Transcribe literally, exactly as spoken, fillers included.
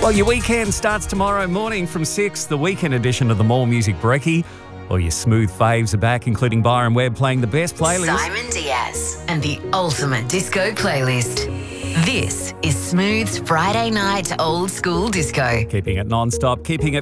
Well, your weekend starts tomorrow morning from six, the weekend edition of the More Music Brekkie. All your smooth faves are back, including Byron Webb playing the best playlist. Simon Diaz and the ultimate disco playlist. This is Smooth's Friday night old school disco. Keeping it non-stop, keeping it